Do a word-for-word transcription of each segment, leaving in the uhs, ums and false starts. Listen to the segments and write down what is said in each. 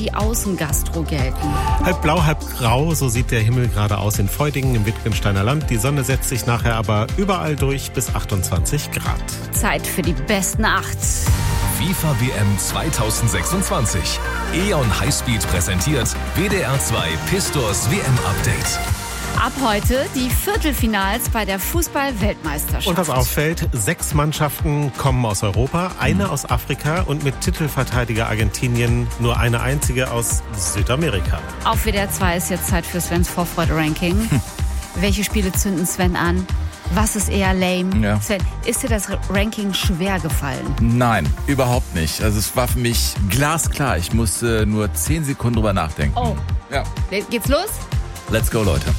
die Außengastro gelten. Halb blau, halb grau, so sieht der Himmel gerade aus in Feudingen im Wittgensteiner Land. Die Sonne setzt sich nachher aber überall durch bis achtundzwanzig Grad. Zeit für die besten acht. FIFA W M zweitausendsechsundzwanzig. E O N Highspeed präsentiert W D R zwei Pistors W M-Update. Ab heute die Viertelfinals bei der Fußball-Weltmeisterschaft. Und was auffällt, sechs Mannschaften kommen aus Europa, eine aus Afrika und mit Titelverteidiger Argentinien nur eine einzige aus Südamerika. Auf W D R zwei ist jetzt Zeit für Svens Vorfreude-Ranking. Hm. Welche Spiele zünden Sven an? Was ist eher lame? Ja. Sven, ist dir das Ranking schwer gefallen? Nein, überhaupt nicht. Also es war für mich glasklar. Ich musste nur zehn Sekunden drüber nachdenken. Oh. Ja. Geht's los? Let's go, Leute.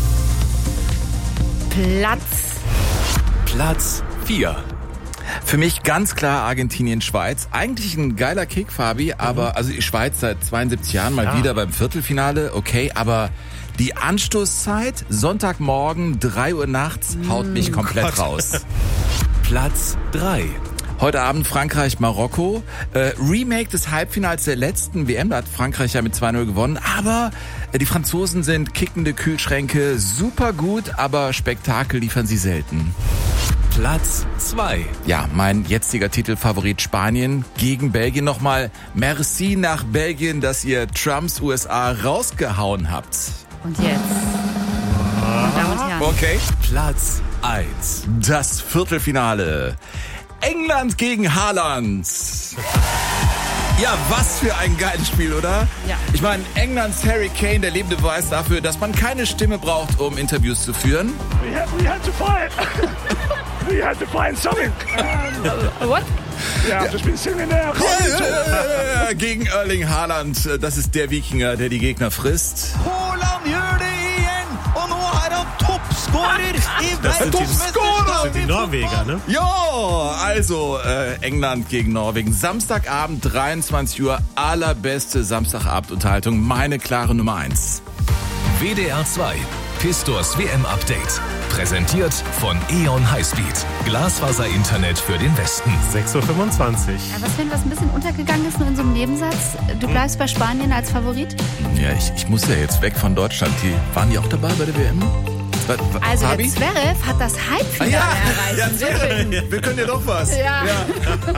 Platz. Platz vier. Für mich ganz klar Argentinien-Schweiz. Eigentlich ein geiler Kick, Fabi, aber also die Schweiz seit zweiundsiebzig Jahren mal ja. wieder beim Viertelfinale, okay, aber die Anstoßzeit, Sonntagmorgen, drei Uhr nachts, haut mich komplett Gott. raus. Platz drei. Heute Abend Frankreich-Marokko. Äh, Remake des Halbfinals der letzten W M. Da hat Frankreich ja mit zwei null gewonnen. Aber äh, die Franzosen sind kickende Kühlschränke. Super gut, aber Spektakel liefern sie selten. Platz zwei. Ja, mein jetziger Titelfavorit Spanien gegen Belgien nochmal. Merci nach Belgien, dass ihr Trumps U S A rausgehauen habt. Und jetzt? Meine Damen und Herren. Okay. Platz eins. Das Viertelfinale. England gegen Haaland. Ja, was für ein geiles Spiel, oder? Ja. Ich meine, Englands Harry Kane, der lebende Beweis dafür, dass man keine Stimme braucht, um Interviews zu führen. We had, we had to fight. We had to find something. Uh, what? Yeah, I've just been sitting there. Ja, gegen Erling Haaland. Das ist der Wikinger, der die Gegner frisst. Haaland gjør det igjen, og nå er han toppskårer i Das sind die, das verdensmesterskapet sind die Norweger, ne? Ja, also äh, England gegen Norwegen. Samstagabend, dreiundzwanzig Uhr, allerbeste Samstagabendunterhaltung. Meine klare Nummer eins. W D R zwei Pistors W M-Update. Präsentiert von E O N Highspeed. Glasfaser-Internet für den Westen. sechs Uhr fünfundzwanzig. Ja, was, wenn was ein bisschen untergegangen ist, nur in so einem Nebensatz? Du bleibst bei Spanien als Favorit? Ja, ich, ich muss ja jetzt weg von Deutschland. Die, waren die auch dabei bei der W M? Was, was, Also Fabi? der Zverev hat das Halbfinale ja, erreicht. ja, Sehr schön. wir können ja doch was. Ja. ja.